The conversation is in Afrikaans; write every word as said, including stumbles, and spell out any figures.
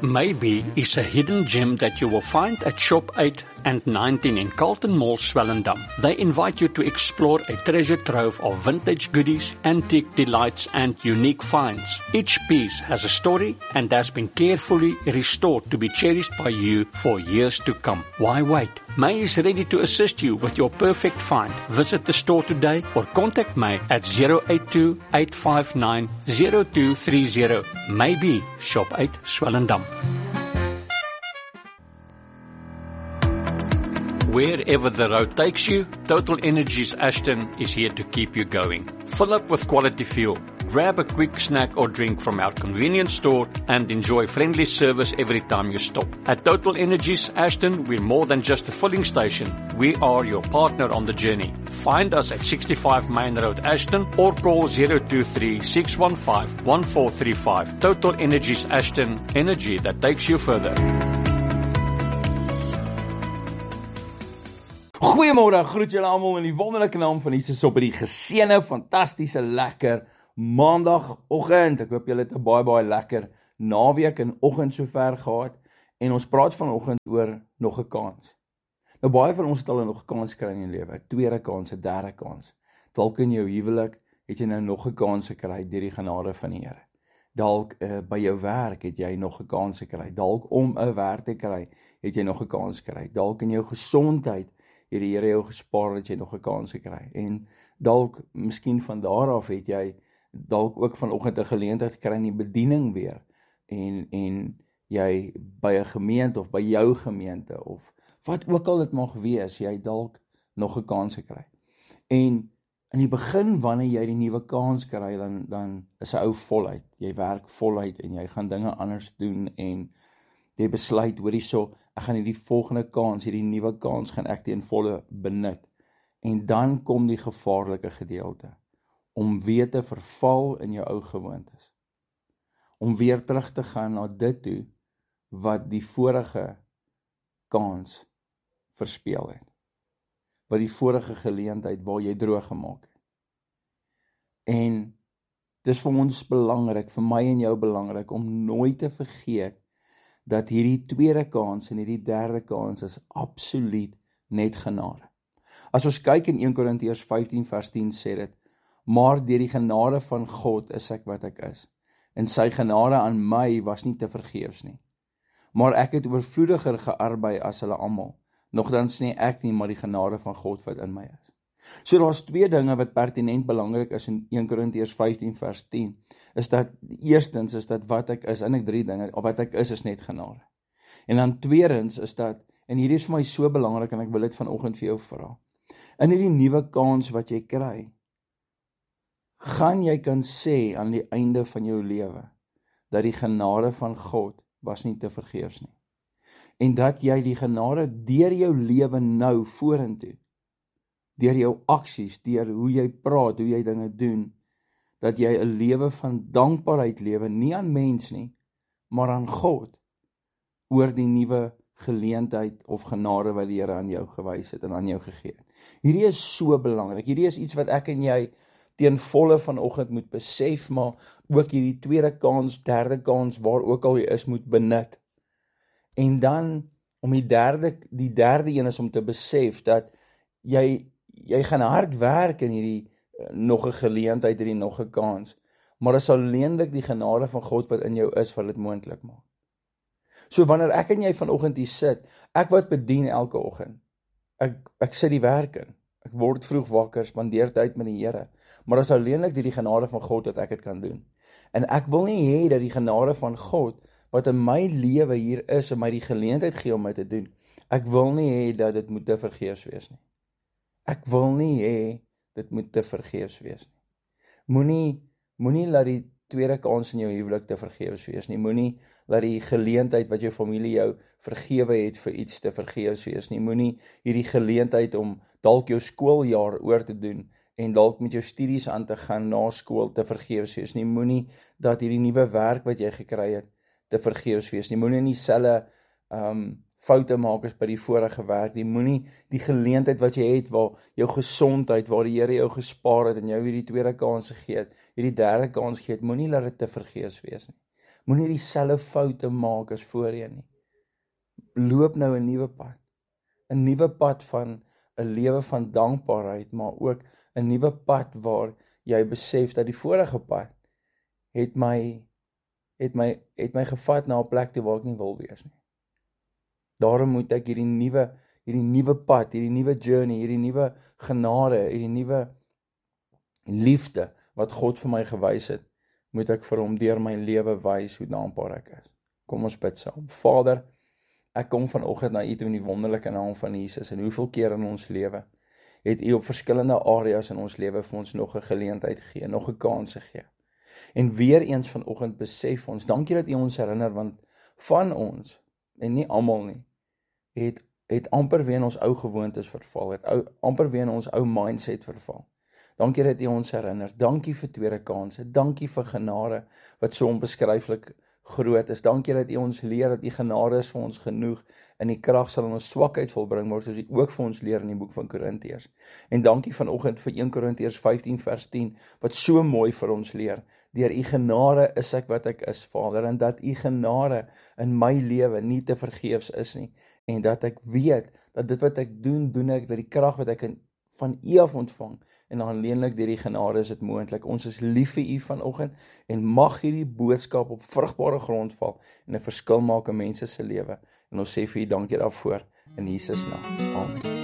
Maybe is a hidden gem that you will find at Shop eight and nineteen in Carlton Mall, Swellendam. They invite you to explore a treasure trove of vintage goodies, antique delights and unique finds. Each piece has a story and has been carefully restored to be cherished by you for years to come. Why wait? May is ready to assist you with your perfect find. Visit the store today or contact May at zero eight two, eight five nine, zero two three zero. Maybe Shop eight, Swellendam. Wherever the road takes you, Total Energies Ashton is here to keep you going. Fill up with quality fuel, grab a quick snack or drink from our convenience store, and enjoy friendly service every time you stop. At Total Energies Ashton, we're more than just a filling station. We are your partner on the journey. Find us at sixty-five Main Road, Ashton, or call zero two three, six one five, one four three five. Total Energies Ashton, energy that takes you further. Goeiemôre, groet julle almal in die wonderlike naam van Jesus op die geseënde, fantastiese, lekker maandagoggend. Ek hoop julle het 'n baie baie lekker naweek en oggend sover gehad en ons praat vanoggend oor nog 'n kans. Nou baie van ons het al nog 'n kans gekry in die lewe, 'n tweede kans, 'n derde kans. Dalk in jou huwelik het jy nou nog 'n kans gekry deur die genade van die Here. Dalk uh, by jou werk het jy nog 'n kans gekry. Dalk om 'n werk te kry, het jy nog 'n kans gekry. Dalk in jou gesondheid het die Here jou gespaar dat jy nog 'n kans gekry. En dalk, miskien van daar af het jy dalk ook vanoggend 'n geleentheid gekry in die bediening weer. En en jy by 'n gemeente of by jou gemeente of wat ook al dit mag wees, jy dalk nog 'n kans gekry. En in die begin wanneer jy die nuwe kans kry, dan dan is 'n ou voluit. Jy werk voluit en jy gaan dinge anders doen en jy besluit, hoor hierso, ek gaan hierdie volgende kans, hierdie nuwe kans gaan ek teen volle benut. En dan kom die gevaarlike gedeelte, om weer te verval in jou ou gewoontes. Om weer terug te gaan na dit toe, wat die vorige kans verspeel het. Wat die vorige geleentheid waar jy droog gemaak het. En dis vir ons belangrik, vir my en jou belangrik, om nooit te vergeet, dat hierdie tweede kans en hierdie derde kans is absoluut net genade. As ons kyk in Eerste Korintiërs vyftien vers tien sê dit, maar deur die genade van God is ek wat ek is, en sy genade aan my was nie te vergeefs nie. Maar ek het oorvloediger gearbei as hulle almal, nogtans nie ek nie, maar die genade van God wat in my is. So daar's twee dinge wat pertinent belangrik is in Eerste Korintiërs vyftien vers tien, is dat, eerstens is dat wat ek is, en ek drie dinge, of wat ek is, is net genade. En dan tweedens is dat, en hierdie is vir my so belangrik, en ek wil dit vanoggend vir jou vra, in hierdie nuwe kans wat jy kry, gaan jy kan sê aan die einde van jou lewe, dat die genade van God was nie te vergeefs nie. En dat jy die genade deur jou lewe nou vorentoe, deur jou aksies, deur hoe jy praat, hoe jy dinge doen, dat jy 'n lewe van dankbaarheid lewe, nie aan mens nie, maar aan God, oor die nuwe geleentheid of genade wat die Here aan jou gewys het en aan jou gegee het. Hierdie is so belangrik, hierdie is iets wat ek en jy teen volle vanoggend moet besef, maar ook hierdie tweede kans, derde kans, waar ook al jy is, moet benut. En dan, om die derde, die derde een is om te besef, dat jy, jy gaan hard werk in hierdie uh, nog 'n geleentheid, hierdie nog 'n kans, maar is alleenlik die genade van God wat in jou is, wat dit moontlik maak. So wanneer ek en jy vanoggend hier sit, ek wat bedien elke oggend, ek, ek sit die werk in, ek word vroeg wakker, spandeer tyd met die Here, maar is alleenlik die, die genade van God dat ek dit kan doen. En ek wil nie hê dat die genade van God, wat in my lewe hier is, en my die geleentheid gee om my te doen, ek wil nie hê dat dit moet te vergeefs wees nie. Ek wil nie hê dit moet te vergeefs wees nie. Moenie, moenie laat die tweede kans in jou huwelik te vergeefs wees nie. Moenie laat die geleentheid wat jou familie jou vergewe het vir iets te vergeefs wees nie. Moenie hierdie geleentheid om dalk jou skooljaar oor te doen en dalk met jou studies aan te gaan na skool te vergeefs wees nie. Moenie dat hierdie nuwe werk wat jy gekry het te vergeefs wees nie. Moenie nie selfe um, foute maak as by die vorige werk nie. Moenie die geleentheid wat jy het, waar jou gesondheid, waar die Here jou gespaar het en jou hierdie tweede kans gegee het, hierdie derde kans gegee het, moenie laat dit te vergeefs wees nie. Moenie dieselfde foute maak as voorheen nie. Loop nou 'n nuwe pad. 'n Nuwe pad van 'n lewe van dankbaarheid, maar ook 'n nuwe pad waar jy besef dat die vorige pad het my het my het my gevat na 'n plek toe waar ek nie wil wees nie. Daarom moet ek hierdie nuwe hierdie nuwe pad, hierdie nuwe journey, hierdie nuwe genade, hierdie nuwe liefde wat God vir my gewys het, moet ek vir hom deur my lewe wys hoe dankbaar ek is. Kom ons bid saam. Vader, ek kom vanoggend na U toe in die wonderlike naam van Jesus, en hoeveel keer in ons lewe het U op verskillende areas in ons lewe vir ons nog 'n geleentheid gegee, nog 'n kans gegee. En weer eens vanoggend besef ons, dankie dat U ons herinner, want van ons, en nie almal nie, het, het amper weer in ons ou gewoontes verval, het ou, amper weer in ons ou mindset verval. Dankie dat U ons herinner, dankie vir tweede kanse, dankie vir genade, wat so onbeskryflik groot is. Dankie dat U ons leer dat U genade is vir ons genoeg, en die krag sal in ons swakheid volbring word, soos U ook vir ons leer in die boek van Korintiërs. En dankie vanoggend vir een Korintiërs vyftien vers tien, wat so mooi vir ons leer. Deur U genade is ek wat ek is, Vader, en dat U genade in my lewe nie te vergeefs is nie, en dat ek weet dat dit wat ek doen, doen ek dat die krag wat ek in, van U af ontvang, en alleenlik deur die genade is dit moontlik. Ons is lief vir U vanoggend, en mag hierdie boodskap op vrugbare grond val, en 'n verskil maak in mense se lewe. En ons sê vir U dankie daarvoor, in Jesus naam. Amen.